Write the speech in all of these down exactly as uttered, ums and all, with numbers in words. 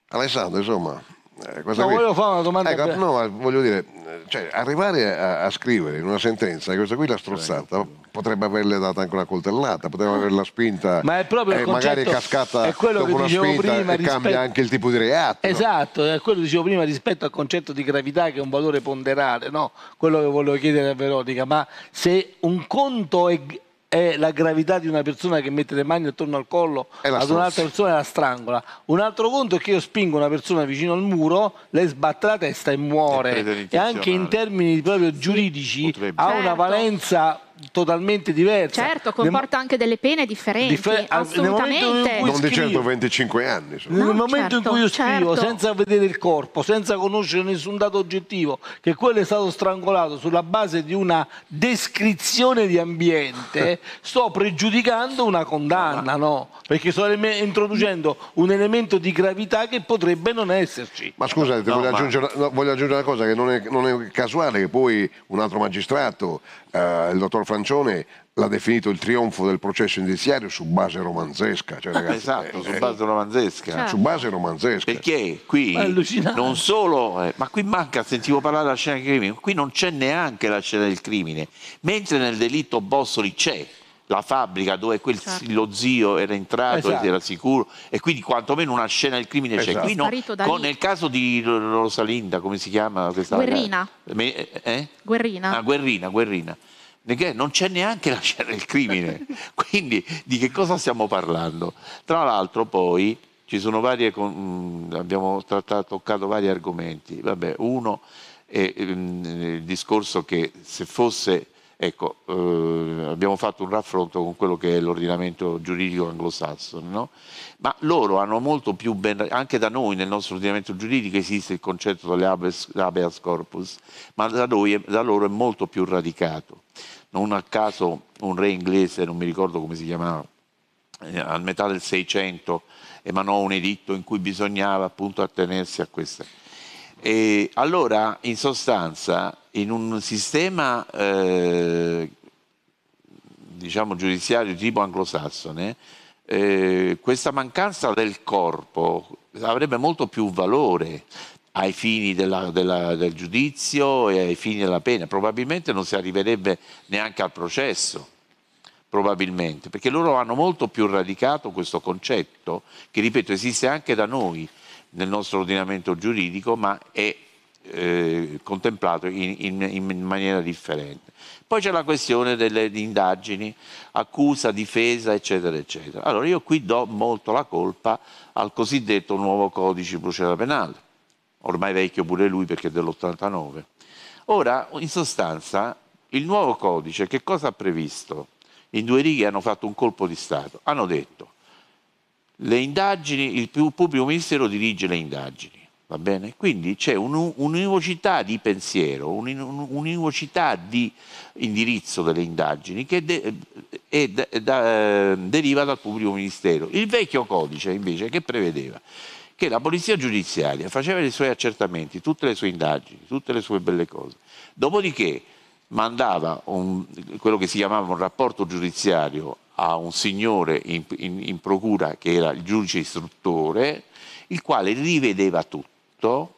Alessandro, insomma, eh, questa No, qui... volevo fare una domanda. Ecco, per... no, ma voglio dire, cioè, arrivare a, a scrivere in una sentenza che questa qui l'ha strozzata, potrebbe averle data anche una coltellata, potrebbe averla spinta, Ma è proprio il e magari è concetto, cascata è quello dopo che una dicevo spinta prima e rispetto... cambia anche il tipo di reato. No? Esatto, è quello che dicevo prima rispetto al concetto di gravità, che è un valore ponderale, no? Quello che volevo chiedere a Veronica, ma se un conto è, è la gravità di una persona che mette le mani attorno al collo ad un'altra persona e la strangola, un altro conto è che io spingo una persona vicino al muro, lei sbatte la testa e muore, e anche in termini proprio giuridici Potrebbe. ha Certo. una valenza totalmente diversa. Certo, comporta Ne... anche delle pene differenti, Differ... assolutamente. Non di certo venticinque anni. Nel No, momento certo, in cui io scrivo, certo. senza vedere il corpo, senza conoscere nessun dato oggettivo, che quello è stato strangolato sulla base di una descrizione di ambiente, sto pregiudicando una condanna, no? Perché sto introducendo un elemento di gravità che potrebbe non esserci. Ma scusate, No, voglio, ma... aggiungere, no, voglio aggiungere una cosa, che non è, non è casuale che poi un altro magistrato, eh, il dottor Francione, l'ha definito il trionfo del processo indiziario su base romanzesca. Cioè, ragazzi, esatto, eh, su eh, base romanzesca. Certo. Su base romanzesca. Perché qui non solo, eh, ma qui manca, sentivo parlare della scena del crimine, qui non c'è neanche la scena del crimine, mentre nel delitto Bossoli c'è la fabbrica dove quel, certo. lo zio era entrato, Esatto. era sicuro, e quindi quantomeno una scena del crimine c'è. Esatto. Qui no, con, nel caso di Rosalinda, come si chiama questa Guerrina. ragazza? Eh? Guerrina. Ah, Guerrina, Guerrina. Non c'è neanche la scena del crimine, quindi di che cosa stiamo parlando? Tra l'altro poi ci sono varie, abbiamo trattato, toccato vari argomenti. Vabbè, uno è il discorso che se fosse, ecco, eh, abbiamo fatto un raffronto con quello che è l'ordinamento giuridico anglosassone, no? Ma loro hanno molto più ben, anche da noi nel nostro ordinamento giuridico esiste il concetto dell'habeas corpus, ma da, noi, da loro è molto più radicato. Non a caso un re inglese, non mi ricordo come si chiamava, eh, a metà del Seicento emanò un editto in cui bisognava appunto attenersi a questa. E allora, in sostanza, in un sistema eh, diciamo giudiziario tipo anglosassone, eh, questa mancanza del corpo avrebbe molto più valore ai fini della, della, del giudizio e ai fini della pena. Probabilmente non si arriverebbe neanche al processo, probabilmente, perché loro hanno molto più radicato questo concetto, che ripeto esiste anche da noi nel nostro ordinamento giuridico, ma è eh, contemplato in, in, in maniera differente. Poi c'è la questione delle indagini, accusa, difesa, eccetera, eccetera. Allora io qui do molto la colpa al cosiddetto nuovo codice di procedura penale, ormai vecchio pure lui perché è dell'ottantanove. Ora, in sostanza, il nuovo codice che cosa ha previsto? In due righe hanno fatto un colpo di Stato, hanno detto le indagini, il pubblico ministero dirige le indagini, va bene? Quindi c'è un'univocità di pensiero, un'univocità di indirizzo delle indagini che de, è da, da, deriva dal pubblico ministero. Il vecchio codice invece che prevedeva che la polizia giudiziaria faceva i suoi accertamenti, tutte le sue indagini, tutte le sue belle cose, dopodiché mandava un, quello che si chiamava un rapporto giudiziario a un signore in, in, in procura che era il giudice istruttore, il quale rivedeva tutto.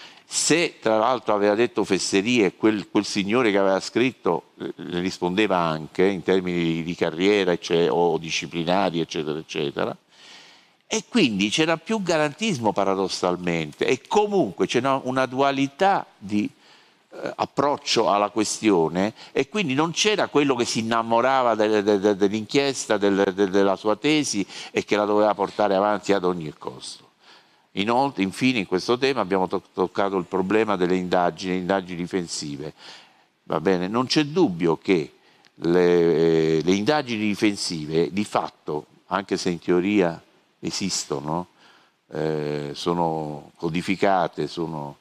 Se tra l'altro aveva detto fesserie, quel, quel signore che aveva scritto le rispondeva anche in termini di carriera eccetera, o disciplinari eccetera eccetera, e quindi c'era più garantismo paradossalmente, e comunque c'era una dualità di eh, approccio alla questione, e quindi non c'era quello che si innamorava de, de, de, dell'inchiesta, del, de, della sua tesi e che la doveva portare avanti ad ogni costo. Inoltre, infine, in questo tema abbiamo to toccato il problema delle indagini, indagini difensive. Va bene? Non c'è dubbio che le, le indagini difensive, di fatto, anche se in teoria esistono, eh, sono codificate, sono